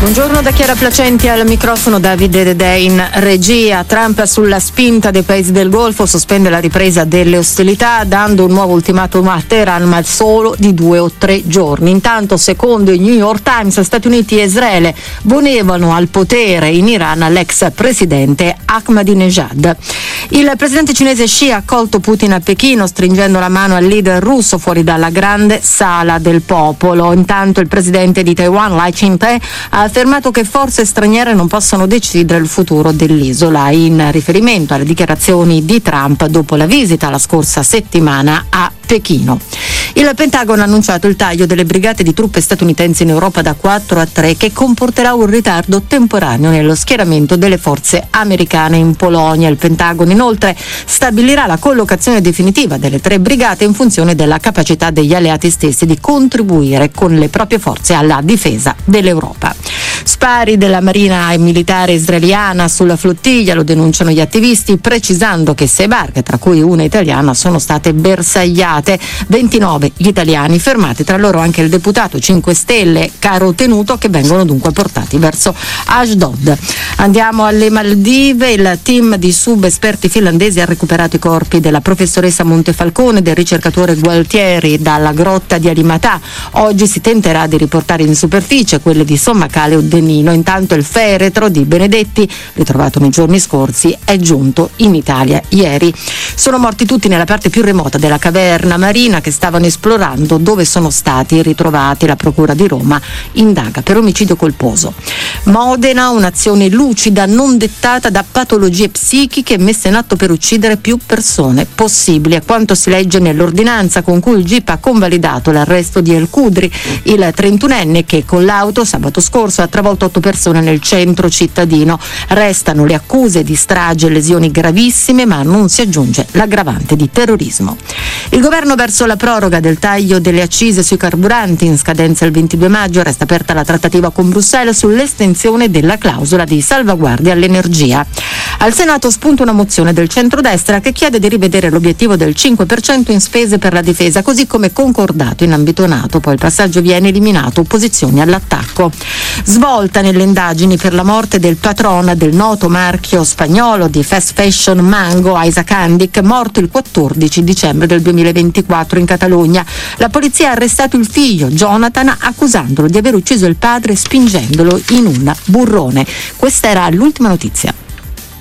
Buongiorno da Chiara Placenti al microfono, Davide Dedè in regia. Trump sulla spinta dei paesi del Golfo sospende la ripresa delle ostilità dando un nuovo ultimatum a Teheran, ma solo di 2 o 3 giorni. Intanto, secondo il New York Times, Stati Uniti e Israele volevano al potere in Iran l'ex presidente Ahmadinejad. Il presidente cinese Xi ha accolto Putin a Pechino stringendo la mano al leader russo fuori dalla grande sala del popolo. Intanto il presidente di Taiwan, Lai Ching-te, ha affermato che forze straniere non possono decidere il futuro dell'isola, in riferimento alle dichiarazioni di Trump dopo la visita la scorsa settimana a Pechino. Il Pentagono ha annunciato il taglio delle brigate di truppe statunitensi in Europa da 4 a 3, che comporterà un ritardo temporaneo nello schieramento delle forze americane in Polonia. Il Pentagono inoltre stabilirà la collocazione definitiva delle 3 brigate in funzione della capacità degli alleati stessi di contribuire con le proprie forze alla difesa dell'Europa. Spari della Marina militare israeliana sulla flottiglia, lo denunciano gli attivisti, precisando che 6 barche, tra cui una italiana, sono state bersagliate. 29 gli italiani fermati, tra loro anche il deputato 5 Stelle Caro Tenuto, che vengono dunque portati verso Ashdod. Andiamo alle Maldive. Il team di subesperti finlandesi ha recuperato i corpi della professoressa Montefalcone e del ricercatore Gualtieri dalla grotta di Alimatà. Oggi si tenterà di riportare in superficie quelle di Sommacale e Dennino. Intanto il feretro di Benedetti, ritrovato nei giorni scorsi, è giunto in Italia ieri. Sono morti tutti nella parte più remota della caverna marina che stavano esplorando, dove sono stati ritrovati. La Procura di Roma indaga per omicidio colposo. Modena, un'azione lucida non dettata da patologie psichiche messe in atto per uccidere più persone possibili, a quanto si legge nell'ordinanza con cui il GIP ha convalidato l'arresto di El Kudri, il 31enne che con l'auto sabato scorso ha travolto 8 persone nel centro cittadino. Restano le accuse di strage e lesioni gravissime, ma non si aggiunge l'aggravante di terrorismo. Il governo verso la proroga del taglio delle accise sui carburanti in scadenza il 22 maggio. Resta aperta la trattativa con Bruxelles sull'estensione della clausola di salvaguardia all'energia. Al Senato spunta una mozione del centrodestra che chiede di rivedere l'obiettivo del 5% in spese per la difesa, così come concordato in ambito NATO. Poi il passaggio viene eliminato, opposizioni all'attacco. Svolta nelle indagini per la morte del patrona del noto marchio spagnolo di fast fashion Mango, Isaac Handic, morto il 14 dicembre del 2024 in Catalogna. La polizia ha arrestato il figlio, Jonathan, accusandolo di aver ucciso il padre spingendolo in un burrone. Questa era l'ultima notizia.